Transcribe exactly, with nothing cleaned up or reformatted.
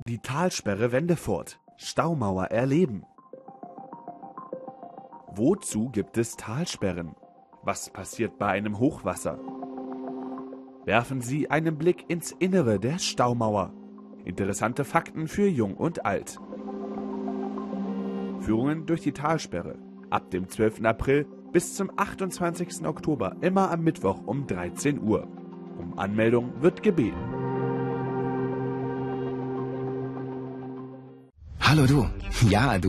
Die Talsperre Wendefurt. Staumauer erleben. Wozu gibt es Talsperren? Was passiert bei einem Hochwasser? Werfen Sie einen Blick ins Innere der Staumauer. Interessante Fakten für Jung und Alt. Führungen durch die Talsperre. Ab dem zwölften April bis zum achtundzwanzigsten Oktober, immer am Mittwoch um dreizehn Uhr. Um Anmeldung wird gebeten. Hallo du. Ja, du.